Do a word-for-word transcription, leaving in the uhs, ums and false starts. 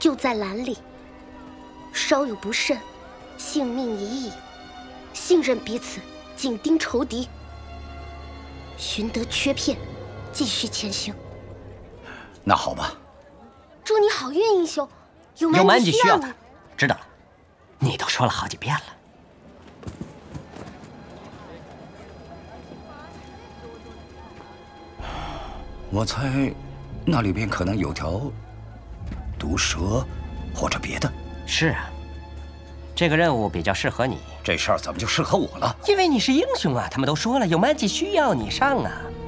就在篮里，稍有不慎，性命已矣。信任彼此，紧盯仇敌，寻得缺片，继续前行。 那好吧。 祝你好运，英雄。有有蛮吉需要的，知道了。你都说了好几遍了。 我猜，那里边可能有条毒蛇，或者别的。 是啊，这个任务比较适合你。 这事儿怎么就适合我了？ 因为你是英雄啊！他们都说了，有蛮吉需要你上啊。